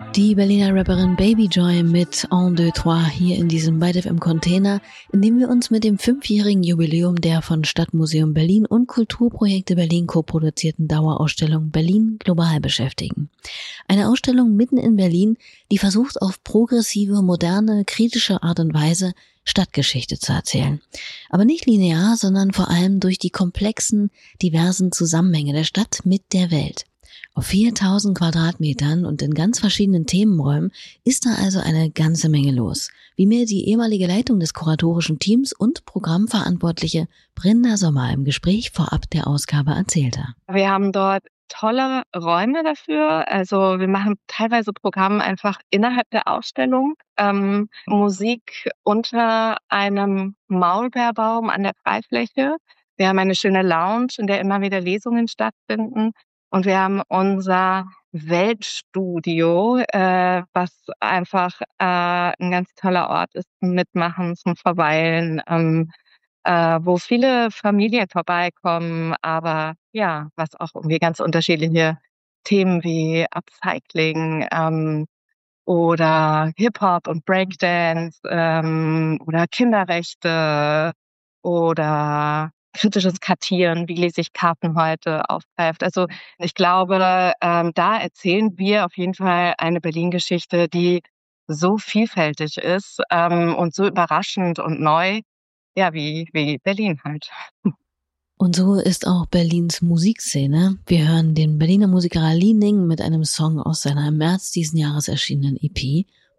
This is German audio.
Die Berliner Rapperin Baby Joy mit Un, deux, trois hier in diesem Byte FM Container, in dem wir uns mit dem 5-jährigen Jubiläum der von Stadtmuseum Berlin und Kulturprojekte Berlin koproduzierten Dauerausstellung Berlin global beschäftigen. Eine Ausstellung mitten in Berlin, die versucht, auf progressive, moderne, kritische Art und Weise Stadtgeschichte zu erzählen. Aber nicht linear, sondern vor allem durch die komplexen, diversen Zusammenhänge der Stadt mit der Welt. Auf 4000 Quadratmetern und in ganz verschiedenen Themenräumen ist da also eine ganze Menge los, wie mir die ehemalige Leitung des kuratorischen Teams und Programmverantwortliche Brinda Sommer im Gespräch vorab der Ausgabe erzählte. Wir haben dort tolle Räume dafür. Also wir machen teilweise Programme einfach innerhalb der Ausstellung. Musik unter einem Maulbeerbaum an der Freifläche. Wir haben eine schöne Lounge, in der immer wieder Lesungen stattfinden. Und wir haben unser Weltstudio, was einfach ein ganz toller Ort ist zum Mitmachen, zum Verweilen, wo viele Familien vorbeikommen, aber ja, was auch irgendwie ganz unterschiedliche Themen wie Upcycling oder Hip-Hop und Breakdance oder Kinderrechte oder kritisches Kartieren, wie lese ich Karten heute, aufgreift. Also ich glaube, da erzählen wir auf jeden Fall eine Berlin-Geschichte, die so vielfältig ist und so überraschend und neu, ja, wie Berlin halt. Und so ist auch Berlins Musikszene. Wir hören den Berliner Musiker Lining mit einem Song aus seiner im März diesen Jahres erschienenen EP